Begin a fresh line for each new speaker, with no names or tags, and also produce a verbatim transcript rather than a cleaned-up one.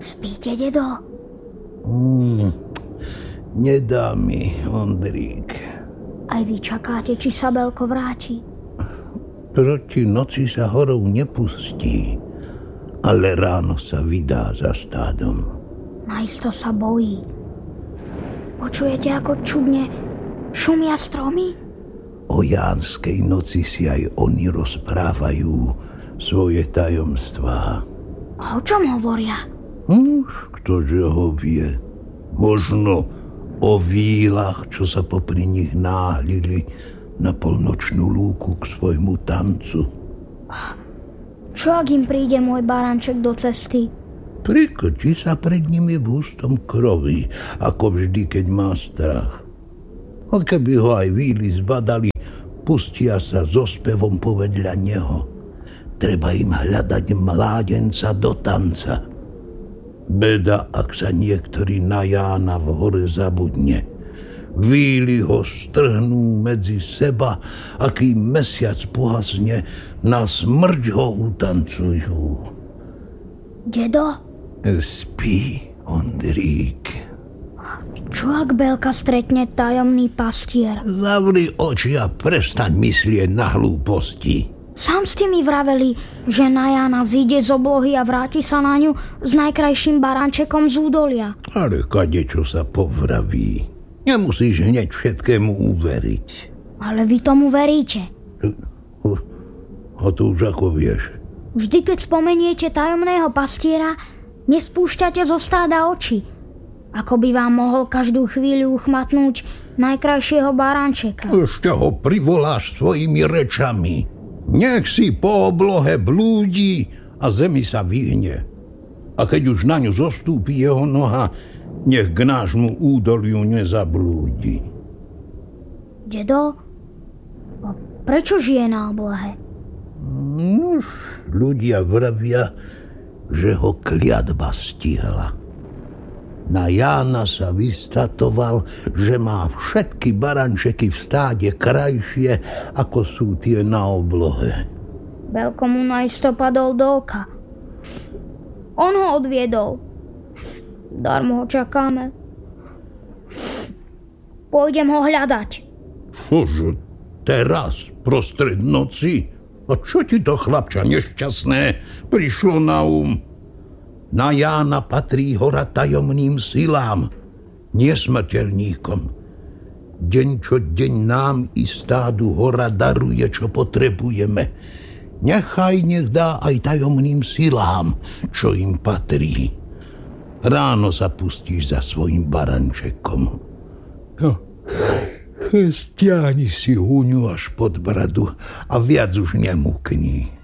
Spíte, dedo?
Mm, nedá mi, Ondrík.
Aj vy čakáte, či sa Belko vráti?
Proti noci sa horou nepustí, ale ráno sa vydá za stádom.
Najisto sa bojí. Počujete, ako čudne šumia stromy?
O Jánskej noci si aj oni rozprávajú svoje tajomstvá.
A o čom hovoria?
Už ktože ho vie. Možno o vílach, čo sa popri nich náhlili na polnočnú lúku k svojmu tancu.
Čo ak im príde môj baranček do cesty?
Prikrčí sa pred nimi v hustom krovi, ako vždy, keď má strach. A keby ho aj víly zbadali, pustia sa so spevom povedľa neho. Treba im hľadať mládenca do tanca. Beda, ak sa niektorý na Jána v hore zabudne. Víly ho strhnú medzi seba, a kým mesiac pohasne, na smrť ho utancujú.
Dedo?
Spí, Ondrík.
Čo ak Belka stretne tajomný pastier?
Zavri oči a prestaň myslieť na hlúposti.
Sám ste mi vraveli, že na Jána zíde z oblohy a vráti sa na ňu s najkrajším barančekom z údolia.
Ale kadečo sa povraví. Nemusíš hneď všetkému uveriť.
Ale vy tomu veríte.
A to už ako vieš?
Vždy, keď spomeniete tajomného pastiera, nespúšťate zo stáda oči. Ako by vám mohol každú chvíľu uchmatnúť najkrajšieho barančeka.
Ešte ho privoláš svojimi rečami. Nech si po oblohe blúdi a zemi sa vyhne. A keď už na ňu zostúpi jeho noha, nech k nášmu údoliu nezablúdi.
Dedo, prečo žije na oblohe?
Nož, ľudia vravia, že ho kliatba stihla. Na Jána sa vystatoval, že má všetky barančeky v stáde krajšie, ako sú tie na oblohe.
Belko mu najisto padol do oka. On ho odviedol. Darmo ho čakáme. Pôjdem ho hľadať.
Čože, teraz, prostred noci? A čo ti to, chlapča nešťastné, prišlo na um? Na Jána patrí hora tajomným silám, nesmrteľníkom. Deň čo deň nám i stádu hora daruje, čo potrebujeme. Nechaj nech dá aj tajomným silám, čo im patrí. Ráno sa pustíš za svojim barančekom. No, stiahni si húňu až pod bradu a viac už nemúkni.